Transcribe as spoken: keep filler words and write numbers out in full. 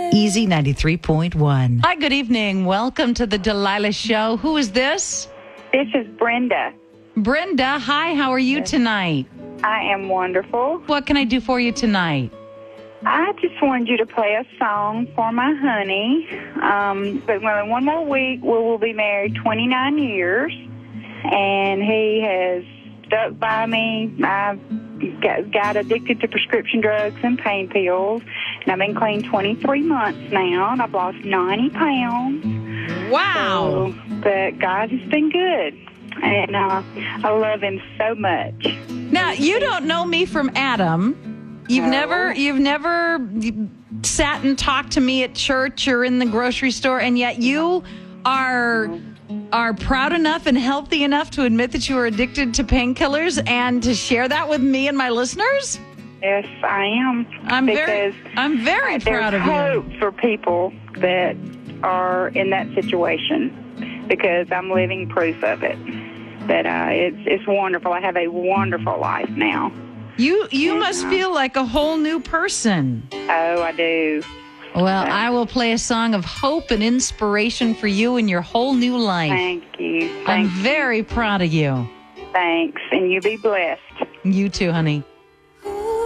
Easy ninety-three point one. Hi, good evening. Welcome to the Delilah Show. Who is this? This is Brenda. Brenda, hi. How are you tonight? I am wonderful. What can I do for you tonight? I just wanted you to play a song for my honey. Um, but well, in one more week, we will be married twenty-nine years, and he has stuck by me. I've got, got addicted to prescription drugs and pain pills, and I've been clean twenty-three months now, and I've lost ninety pounds. Wow. So, but God has been good, and uh, I love him so much. Now, you don't know me from Adam. You've No. never, you've never sat and talked to me at church or in the grocery store, and yet you are are proud enough and healthy enough to admit that you are addicted to painkillers and to share that with me and my listeners. Yes, I am. I'm very, because I'm very proud of there's you. hope for people that are in that situation, because I'm living proof of it. But uh, it's it's wonderful. I have a wonderful life now. You you And, must uh, feel like a whole new person. Oh, I do. Well, I will play a song of hope and inspiration for you in your whole new life. Thank you. I'm Thank very proud of you. you. Thanks, and you be blessed. You too, honey.